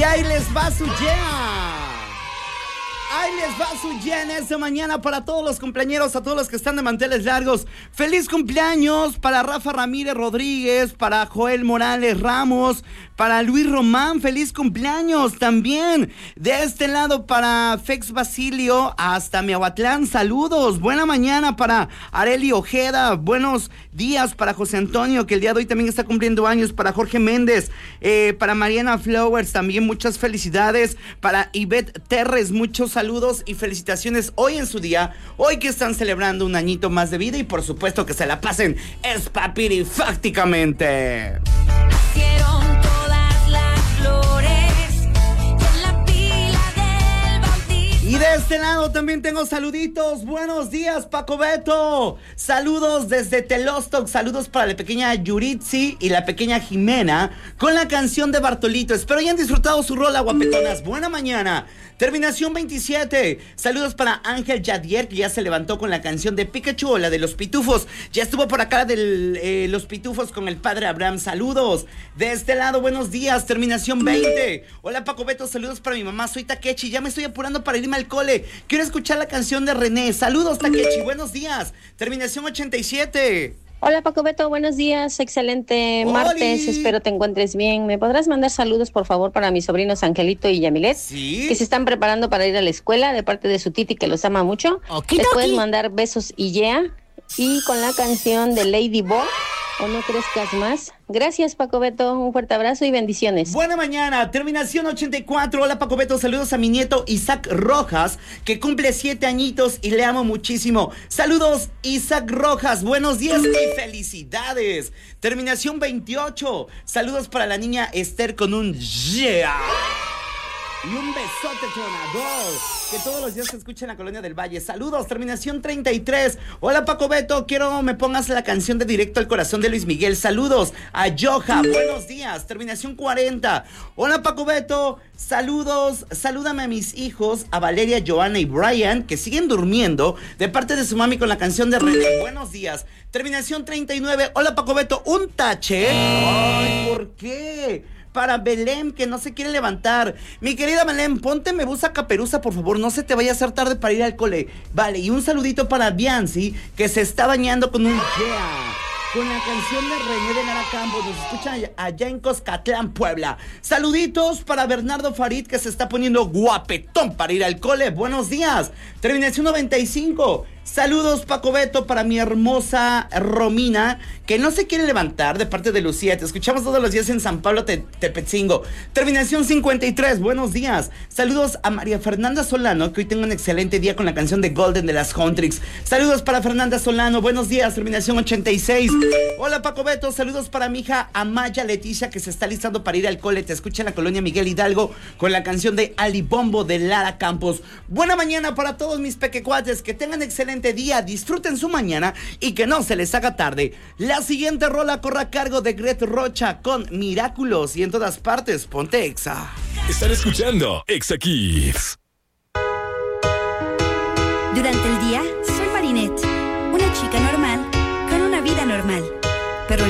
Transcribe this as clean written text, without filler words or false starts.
Y ahí les va su yeah. Ahí les va su yeah en esta mañana para todos los cumpleañeros, a todos los que están de manteles largos. Feliz cumpleaños para Rafa Ramírez Rodríguez, para Joel Morales Ramos, para Luis Román, feliz cumpleaños también. De este lado para Fex Basilio hasta Miahuatlán, saludos. Buena mañana para Areli Ojeda, buenos días para José Antonio, que el día de hoy también está cumpliendo años, para Jorge Méndez, para Mariana Flowers también muchas felicidades, para Ivette Terres, muchos saludos y felicitaciones hoy en su día, hoy que están celebrando un añito más de vida y por supuesto que se la pasen espapirifácticamente. Y de este lado también tengo saluditos. Buenos días, Paco Beto. Saludos desde Telostoc. Saludos para la pequeña Yuritsi y la pequeña Jimena con la canción de Bartolito. Espero hayan disfrutado su rola, guapetonas. Buena mañana. Terminación 27. Saludos para Ángel Yadier, que ya se levantó con la canción de Pikachu o la de los Pitufos. Ya estuvo por acá de los Pitufos con el padre Abraham. Saludos. De este lado, buenos días. Terminación 20. Hola, Paco Beto. Saludos para mi mamá. Soy Takechi. Ya me estoy apurando para irme al cole. Quiero escuchar la canción de René. Saludos, Takechi. Buenos días. Terminación 87. Hola Paco Beto, buenos días, excelente martes, espero te encuentres bien. ¿Me podrás mandar saludos por favor para mis sobrinos Angelito y Yamilet? Sí. Que se están preparando para ir a la escuela de parte de su titi que los ama mucho. Les puedes mandar besos y yeah. Y con la canción de Lady Bo, o no crezcas más. Gracias Paco Beto, un fuerte abrazo y bendiciones. Buena mañana, terminación 84. Hola Paco Beto, saludos a mi nieto Isaac Rojas, que cumple 7 añitos y le amo muchísimo. Saludos Isaac Rojas, buenos días y felicidades. Terminación 28. Saludos para la niña Esther con un yeah. Y un besote tronador, que todos los días se escucha en la Colonia del Valle. Saludos, terminación 33. Hola Paco Beto, quiero me pongas la canción de Directo al Corazón de Luis Miguel. Saludos a Joja, buenos días. Terminación 40. Hola Paco Beto, saludos, salúdame a mis hijos, a Valeria, Joana y Brian, que siguen durmiendo, de parte de su mami con la canción de René. Buenos días. Terminación 39. Hola Paco Beto, un tache. Ay, ¿por qué? Para Belén, que no se quiere levantar. Mi querida Belén, ponte me busa caperuza, por favor. No se te vaya a hacer tarde para ir al cole. Vale, y un saludito para Bianci, que se está bañando con un yeah. Con la canción de René de Lara Campos. Nos escuchan allá en Coscatlán, Puebla. Saluditos para Bernardo Farid, que se está poniendo guapetón para ir al cole. Buenos días. Terminación 95. Saludos Paco Beto para mi hermosa Romina, que no se quiere levantar, de parte de Lucía. Te escuchamos todos los días en San Pablo Tepetzingo. Terminación 53, buenos días. Saludos a María Fernanda Solano, que hoy tengo un excelente día con la canción de Golden de las Huntrix. Saludos para Fernanda Solano, buenos días. Terminación 86. Hola Paco Beto, saludos para mi hija Amaya Leticia, que se está listando para ir al cole. Te escucha en la Colonia Miguel Hidalgo con la canción de Alibombo de Lara Campos. Buena mañana para todos mis pequecuates, que tengan excelente día, disfruten su mañana y que no se les haga tarde. La siguiente rola corre a cargo de Gret Rocha con Miraculos, y en todas partes ponte Exa. Están escuchando Exa Kids. Durante el día soy Marinette, una chica normal con una vida normal.